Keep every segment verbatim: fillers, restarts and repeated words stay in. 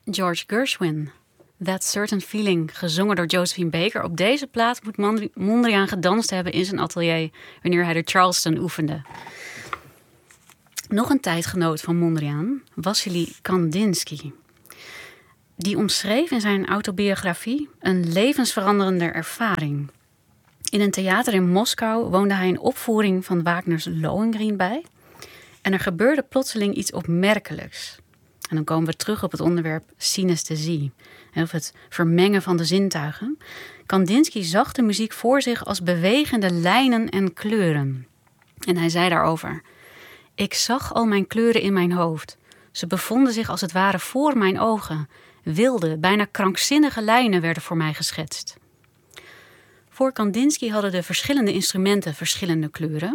George Gershwin. That Certain Feeling, gezongen door Josephine Baker. Op deze plaat moet Mondriaan gedanst hebben in zijn atelier wanneer hij de Charleston oefende. Nog een tijdgenoot van Mondriaan, Wassily Kandinsky. Die omschreef in zijn autobiografie een levensveranderende ervaring. In een theater in Moskou woonde hij een opvoering van Wagner's Lohengrin bij. En er gebeurde plotseling iets opmerkelijks. En dan komen we terug op het onderwerp synesthesie, of het vermengen van de zintuigen. Kandinsky zag de muziek voor zich als bewegende lijnen en kleuren. En hij zei daarover: ik zag al mijn kleuren in mijn hoofd. Ze bevonden zich als het ware voor mijn ogen. Wilde, bijna krankzinnige lijnen werden voor mij geschetst. Voor Kandinsky hadden de verschillende instrumenten verschillende kleuren.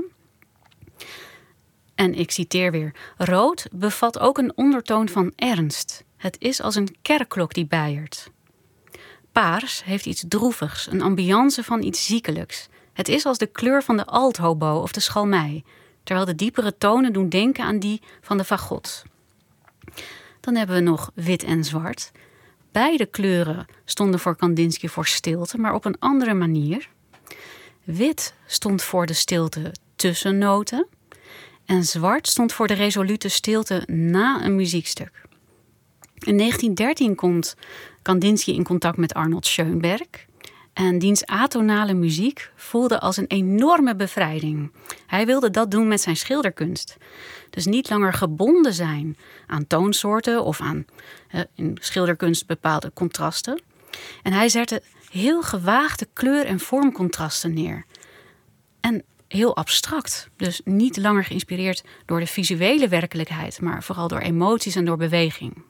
En ik citeer weer: rood bevat ook een ondertoon van ernst. Het is als een kerkklok die bijert. Paars heeft iets droevigs, een ambiance van iets ziekelijks. Het is als de kleur van de althobo of de schalmei, terwijl de diepere tonen doen denken aan die van de fagot. Dan hebben we nog wit en zwart. Beide kleuren stonden voor Kandinsky voor stilte, maar op een andere manier. Wit stond voor de stilte tussen noten en zwart stond voor de resolute stilte na een muziekstuk. In negentien dertien komt Kandinsky in contact met Arnold Schoenberg. En diens atonale muziek voelde als een enorme bevrijding. Hij wilde dat doen met zijn schilderkunst. Dus niet langer gebonden zijn aan toonsoorten of aan eh, in schilderkunst bepaalde contrasten. En hij zette heel gewaagde kleur- en vormcontrasten neer. En heel abstract. Dus niet langer geïnspireerd door de visuele werkelijkheid, maar vooral door emoties en door beweging.